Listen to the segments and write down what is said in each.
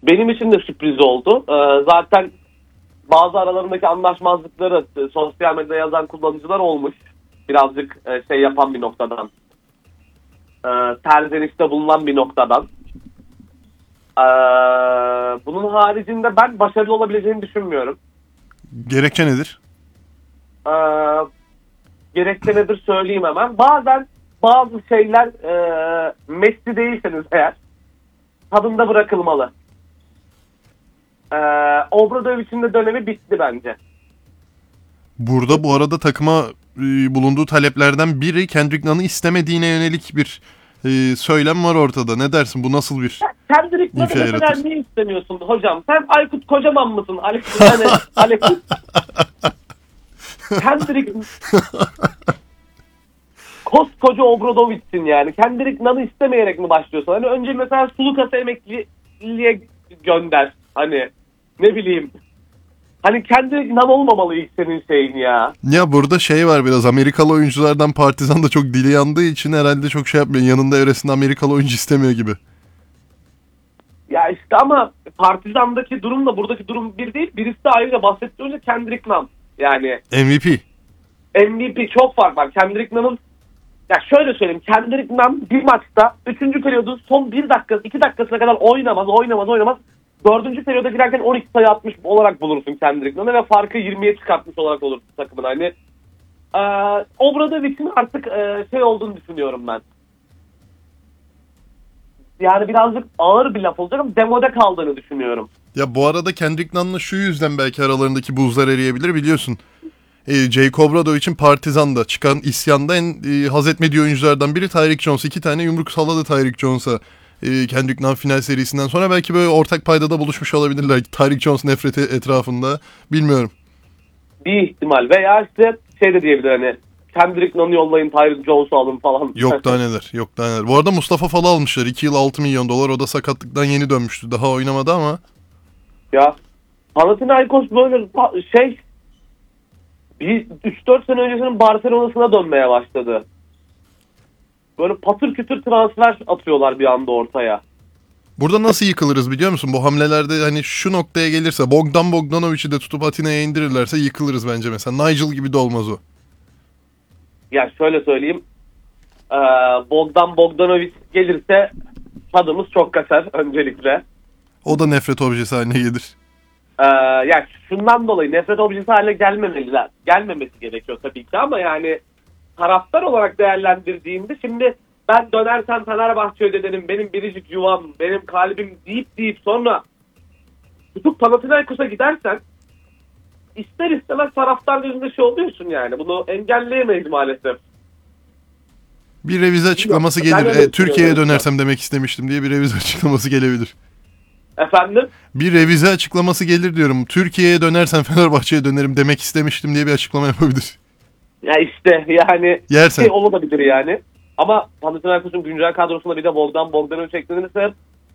Benim için de sürpriz oldu. Zaten bazı aralarındaki anlaşmazlıkları sosyal medyada yazan kullanıcılar olmuş. Birazcık şey yapan bir noktadan. Serzenişte bulunan bir noktadan. Bunun haricinde ben başarılı olabileceğini düşünmüyorum. Gerekçe nedir? Gerekçe nedir söyleyeyim hemen. Bazen bazı şeyler Messi değilseniz eğer tadında bırakılmalı. Obradovic'in de dönemi bitti bence. Burada bu arada takıma bulunduğu taleplerden biri Kendrick Nunn'ı istemediğine yönelik bir söylem var ortada. Ne dersin? Bu nasıl bir Kendrick Nunn'ı mesela niye istemiyorsun hocam? Sen Aykut Kocaman mısın? Aykut. Kendrick koskoca Obradovic'sin yani. Kendrick Nunn'ı istemeyerek mi başlıyorsun? Hani önce mesela Sulukas'ı emekliliğe gönder. Hani ne bileyim. Hani Kendrick Nunn olmamalı ilk senin şeyin ya. Ya burada şey var, biraz Amerikalı oyunculardan Partizan da çok dili yandığı için herhalde çok şey yapmıyor. Yanında evresinde Amerikalı oyuncu istemiyor gibi. Ya işte ama Partizan'daki durumla buradaki durum bir değil. Birisi de ayrıca bahsettiği önce Kendrick Nunn. Yani MVP çok fark var. Kendrick Nunn'ın, ya şöyle söyleyeyim, Kendrick Nunn bir maçta 3. periyodun son 1 dakika 2 dakikasına kadar oynamaz. 4. periyoda girerken 12 sayı atmış olarak bulursun Kendrick Nunn'ı ve farkı 20'ye çıkartmış olarak olursun takımın. Hani Obradovic'in artık şey olduğunu düşünüyorum ben. Yani birazcık ağır bir laf olacak ama demode kaldığını düşünüyorum. Ya bu arada Kendrick Nunn'la şu yüzden belki aralarındaki buzlar eriyebilir, biliyorsun. Jake Obradovic'in Partizan'da çıkan isyanda en haz etmediği oyunculardan biri Tyreek Jones. 2 tane yumruk salladı Tyreek Jones'a. Kendrick Nunn final serisinden sonra belki böyle ortak paydada buluşmuş olabilirler. Tyreek Jones nefreti etrafında. Bilmiyorum. Bir ihtimal. Veya işte şey de diyebilir, hani Kendrick Nunn'u yollayın, Tyreek Jones'u alın falan. Yok daha neler. Bu arada Mustafa Fal'ı almışlar. 2 yıl $6 milyon. O da sakatlıktan yeni dönmüştü. Daha oynamadı ama. Ya Panathinaikos böyle şey, bir 3-4 sene öncesinin Barcelona'sına dönmeye başladı. Böyle patır kütür transfer atıyorlar bir anda ortaya. Burada nasıl yıkılırız biliyor musun? Bu hamlelerde hani şu noktaya gelirse Bogdanovic'i de tutup Atina'ya indirirlerse yıkılırız bence mesela. Nigel gibi de olmaz o. Ya şöyle söyleyeyim. Bogdanovic gelirse tadımız çok kaçar öncelikle. O da nefret objesi haline gelir. Ya şundan dolayı nefret objesi haline gelmemesi gerekiyor tabii ki ama yani taraftar olarak değerlendirdiğinde, şimdi ben dönersem Fenerbahçe ödedim, benim biricik yuvam, benim kalbim deyip sonra tutup Panathinaikos'a gidersen ister istemez taraftar gözünde şey oluyorsun yani. Bunu engelleyemeyiz maalesef. Bir revize açıklaması gelir. Türkiye'ye dönersem demek istemiştim diye bir revize açıklaması gelebilir. Efendim? Bir revize açıklaması gelir diyorum. Türkiye'ye dönersem Fenerbahçe'ye dönerim demek istemiştim diye bir açıklama yapabilir. Ya işte yani yersen. Şey olabilir yani. Ama Panathinaikos'un güncel kadrosunda bir de Bogdanovic eklenirse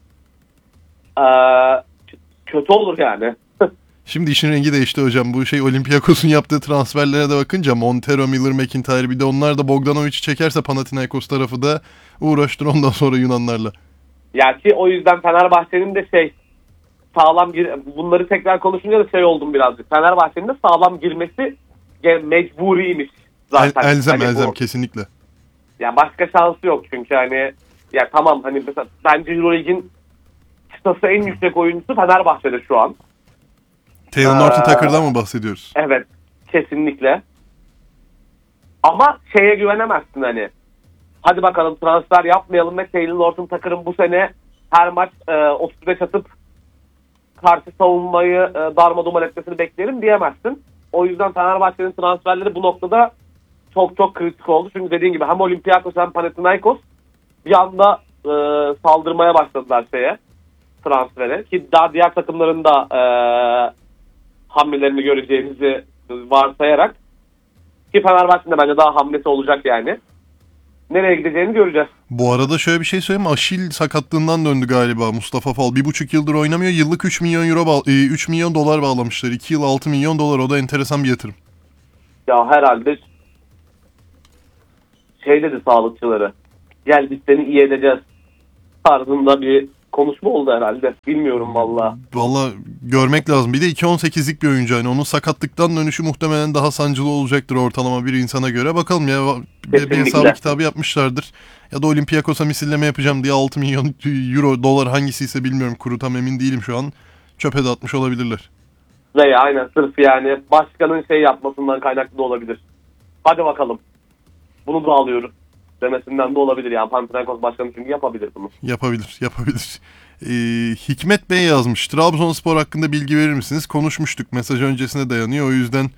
kötü olur yani. Şimdi işin rengi değişti hocam. Bu Olympiakos'un yaptığı transferlere de bakınca Montero, Miller, McIntyre, bir de onlar da Bogdanovic'i çekerse Panathinaikos tarafı da uğraştır ondan sonra Yunanlarla. Ya ki o yüzden Fenerbahçe'nin de sağlam bunları tekrar konuşunca da oldum birazcık. Fenerbahçe'nin de sağlam girmesi mecburiymiş zaten. Elzem kesinlikle. Ya başka şansı yok çünkü hani ya tamam, hani mesela bence Euroleague'in çıtası en yüksek oyuncusu Fenerbahçe'de şu an. Taylor Norton Tucker'dan mı bahsediyoruz? Evet, kesinlikle. Ama şeye güvenemezsin hani. Hadi bakalım transfer yapmayalım ve Taylor Norton Tucker'ın bu sene her maç 35 atıp karşı savunmayı darmadağın etmesini beklerim diyemezsin. O yüzden Fenerbahçe'nin transferleri bu noktada çok çok kritik oldu. Çünkü dediğin gibi hem Olympiakos hem Panathinaikos bir anda saldırmaya başladılar transfere. Ki daha diğer takımların da hamlelerini göreceğimizi varsayarak, ki Fenerbahçe'nin de bence daha hamlesi olacak yani. Nereye gideceğini göreceğiz. Bu arada şöyle bir şey söyleyeyim mi? Aşil sakatlığından döndü galiba Mustafa Fall. 1,5 yıldır oynamıyor. Yıllık 3 milyon dolar bağlamışlar. 2 yıl $6 milyon. O da enteresan bir yatırım. Ya herhalde dedi sağlıkçıları. Gel biz seni iyi edeceğiz tarzında bir konuşma oldu herhalde. Bilmiyorum valla. Valla görmek lazım. Bir de 2.18'lik bir oyuncu. Yani onun sakatlıktan dönüşü muhtemelen daha sancılı olacaktır ortalama bir insana göre. Bakalım ya, bir hesabı kitabı yapmışlardır. Ya da Olympiakos'a misilleme yapacağım diye 6 milyon euro, dolar hangisi ise bilmiyorum. Kuru tam emin değilim şu an. Çöpe de atmış olabilirler. Veya aynen sırf yani başkanın şey yapmasından kaynaklı da olabilir. Hadi bakalım. Bunu da alıyoruz demesinden de olabilir. Yani Panathinaikos başkanı çünkü yapabilir bunu. Yapabilir. Hikmet Bey yazmış. Trabzonspor hakkında bilgi verir misiniz? Konuşmuştuk. Mesaj öncesine dayanıyor. O yüzden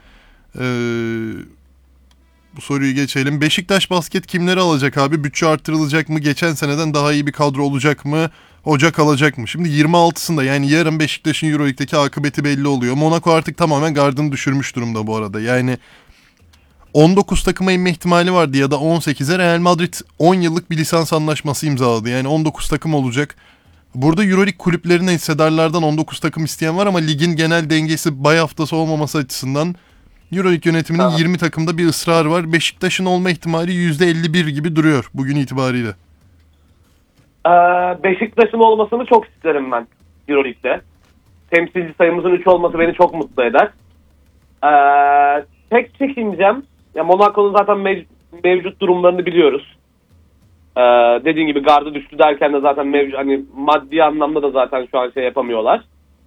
bu soruyu geçelim. Beşiktaş basket kimleri alacak abi? Bütçe artırılacak mı? Geçen seneden daha iyi bir kadro olacak mı? Hoca kalacak mı? Şimdi 26'sında yani yarın Beşiktaş'ın Euroleague'deki akıbeti belli oluyor. Monaco artık tamamen gardını düşürmüş durumda bu arada. Yani 19 takıma inme ihtimali vardı ya da 18'e. Real Madrid 10 yıllık bir lisans anlaşması imzaladı. Yani 19 takım olacak. Burada Euroleague kulüplerine hissedarlardan 19 takım isteyen var ama ligin genel dengesi bay haftası olmaması açısından Euroleague yönetiminin 20 takımda bir ısrar var. Beşiktaş'ın olma ihtimali %51 gibi duruyor bugün itibariyle. Beşiktaş'ın olmasını çok isterim ben Euroleague'de. Temsilci sayımızın 3 olması beni çok mutlu eder. Tek çekincem, ya Monaco'nun zaten mevcut durumlarını biliyoruz. Dediğin gibi gardı düştü derken de zaten mevcut, hani maddi anlamda da zaten şu an şey yapamıyorlar.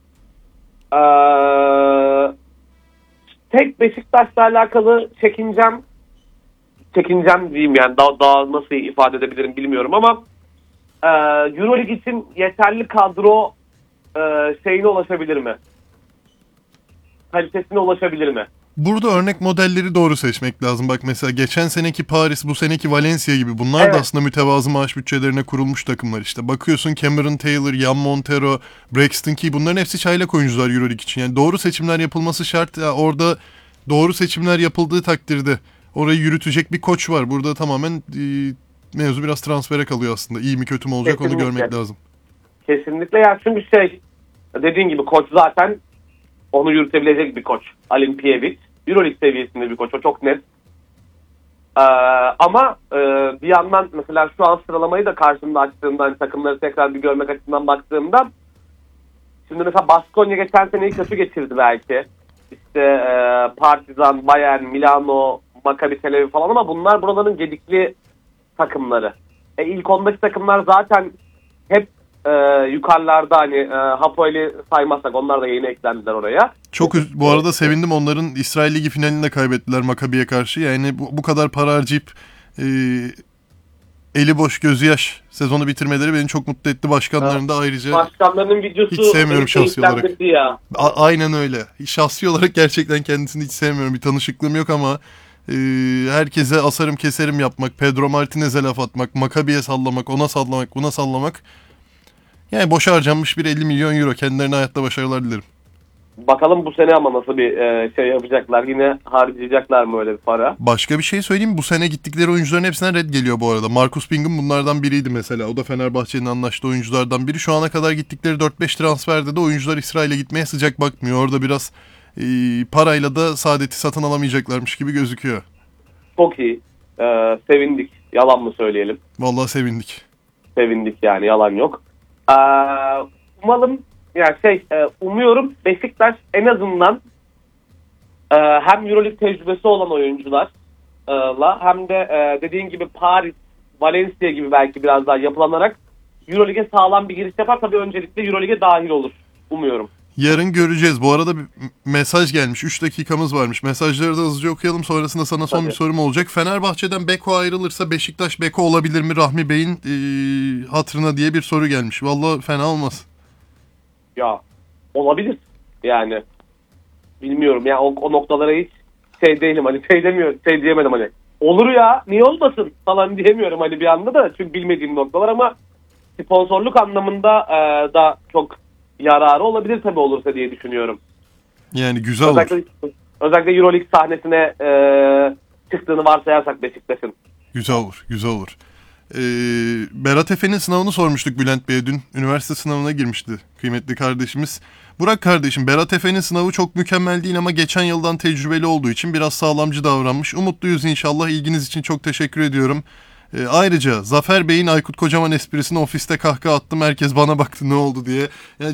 Tek Beşiktaş'la alakalı çekincem diyeyim yani daha nasıl ifade edebilirim bilmiyorum ama Euroleague için yeterli kadro şeyine ulaşabilir mi? Kalitesine ulaşabilir mi? Burada örnek modelleri doğru seçmek lazım. Bak mesela geçen seneki Paris, bu seneki Valencia gibi bunlar da aslında mütevazı maaş bütçelerine kurulmuş takımlar işte. Bakıyorsun Cameron Taylor, Jan Montero, Braxton Key, bunların hepsi çaylak oyuncular Euroleague için. Yani doğru seçimler yapılması şart. Ya orada doğru seçimler yapıldığı takdirde orayı yürütecek bir koç var. Burada tamamen mevzu biraz transfere kalıyor aslında. İyi mi kötü mü olacak Kesinlikle. Onu görmek lazım. Kesinlikle ya, çünkü dediğin gibi koç zaten onu yürütebilecek bir koç. Alimpiyevic. Euroleague seviyesinde bir koç. O çok net. Ama bir yandan mesela şu an sıralamayı da karşımda açtığımda, hani takımları tekrar bir görmek açısından baktığımda, şimdi mesela Baskonya geçen seneyi kötü geçirdi belki. İşte Partizan, Bayern, Milano, Maccabi Tel Aviv falan, ama bunlar buraların gedikli takımları. İlk 10'daki takımlar zaten hep yukarılarda, hani Hapoel'i saymazsak onlar da yeni eklendiler oraya. Bu arada sevindim, onların İsrail Ligi finalinde kaybettiler Maccabi'ye karşı. Yani bu kadar para harcayıp eli boş gözü yaş sezonu bitirmeleri beni çok mutlu etti. Başkanların da ayrıca. Başkanlarının videosu hiç sevmiyorum şahsi olarak. Ya. Aynen öyle. Şahsi olarak gerçekten kendisini hiç sevmiyorum. Bir tanışıklığım yok ama herkese asarım keserim yapmak, Pedro Martinez'e laf atmak, Maccabi'ye sallamak, ona sallamak, buna sallamak. Yani boşa harcanmış bir 50 milyon euro. Kendilerine hayatta başarılar dilerim. Bakalım bu sene ama nasıl bir şey yapacaklar. Yine harcayacaklar mı öyle bir para? Başka bir şey söyleyeyim mi? Bu sene gittikleri oyuncuların hepsine red geliyor bu arada. Marcus Bingham bunlardan biriydi mesela. O da Fenerbahçe'nin anlaştığı oyunculardan biri. Şu ana kadar gittikleri 4-5 transferde de oyuncular İsrail'e gitmeye sıcak bakmıyor. Orada biraz parayla da saadeti satın alamayacaklarmış gibi gözüküyor. Çok iyi. Sevindik. Yalan mı söyleyelim? Vallahi sevindik. Sevindik yani, yalan yok. Umalım yani umuyorum Beşiktaş en azından hem Euroleague tecrübesi olan oyuncularla hem de dediğin gibi Paris, Valencia gibi belki biraz daha yapılanarak Euroleague'e sağlam bir giriş yapar. Tabii öncelikle Euroleague'e dahil olur. Umuyorum. Yarın göreceğiz. Bu arada bir mesaj gelmiş. 3 dakikamız varmış. Mesajları da hızlıca okuyalım. Sonrasında sana son bir sorum olacak. Fenerbahçe'den Beko ayrılırsa Beşiktaş Beko olabilir mi Rahmi Bey'in hatırına diye bir soru gelmiş. Vallahi fena olmaz. Ya olabilir. Yani bilmiyorum ya, o noktalara hiç değilim. Hani diyemedim hani. Olur ya, niye olmasın falan diyemiyorum hani bir anda da. Çünkü bilmediğim noktalar, ama sponsorluk anlamında da çok yararı olabilir tabii olursa diye düşünüyorum. Yani güzel olur. Özellikle Euroleague sahnesine çıktığını varsayarsak Beşiktaş'ın. Güzel olur. Berat Efe'nin sınavını sormuştuk Bülent Bey'e dün. Üniversite sınavına girmişti kıymetli kardeşimiz. Burak kardeşim, Berat Efe'nin sınavı çok mükemmel değil ama geçen yıldan tecrübeli olduğu için biraz sağlamcı davranmış. Umutluyuz inşallah. İlginiz için çok teşekkür ediyorum. Ayrıca Zafer Bey'in Aykut Kocaman esprisine ofiste kahkaha attım. Herkes bana baktı ne oldu diye. Yani